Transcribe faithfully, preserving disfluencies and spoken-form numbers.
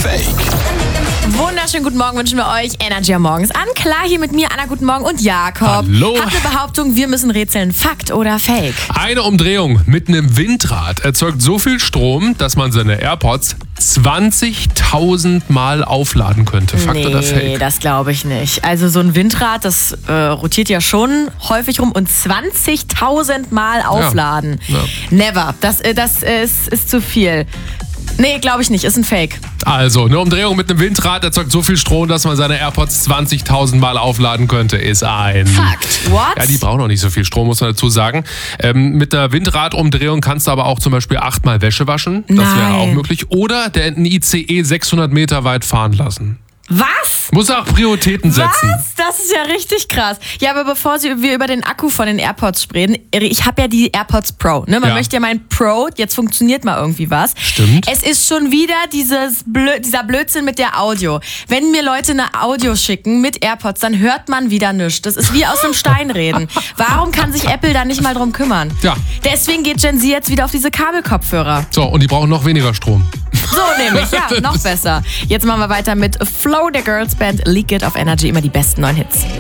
Fake? Wunderschönen guten Morgen wünschen wir euch. Energy am Morgens an. Klar, hier mit mir, Anna, guten Morgen und Jakob. Hallo. Hat eine Behauptung, wir müssen rätseln. Fakt oder Fake? Eine Umdrehung mit einem Windrad erzeugt so viel Strom, dass man seine AirPods zwanzigtausend Mal aufladen könnte. Fakt nee, oder Fake? das glaube ich nicht. Also so ein Windrad, das äh, rotiert ja schon häufig rum und zwanzigtausend Mal aufladen. Ja. Ja. Never. Das, äh, das ist, ist zu viel. Nee, glaube ich nicht. Ist ein Fake. Also, eine Umdrehung mit einem Windrad erzeugt so viel Strom, dass man seine AirPods zwanzigtausend Mal aufladen könnte. Ist ein... Fakt. What? Ja, die brauchen auch nicht so viel Strom, muss man dazu sagen. Ähm, mit der Windradumdrehung kannst du aber auch zum Beispiel achtmal Wäsche waschen. Das wäre Nein. auch möglich. Oder der einen I C E sechshundert Meter weit fahren lassen. Was? Muss auch Prioritäten setzen. Was? Das ist ja richtig krass. Ja, aber bevor Sie, wir über den Akku von den AirPods sprechen, ich habe ja die AirPods Pro. Ne? Man Ja. möchte ja meinen Pro, jetzt funktioniert mal irgendwie was. Stimmt. Es ist schon wieder dieses Blö- dieser Blödsinn mit der Audio. Wenn mir Leute eine Audio schicken mit AirPods, dann hört man wieder nichts. Das ist wie aus dem Stein reden. Warum kann sich Apple da nicht mal drum kümmern? Ja. Deswegen geht Gen Z jetzt wieder auf diese Kabelkopfhörer. So, und die brauchen noch weniger Strom. So nämlich, ja, noch besser. Jetzt machen wir weiter mit Flow, der Girls Band, Leak It auf Energy, immer die besten neuen Hits.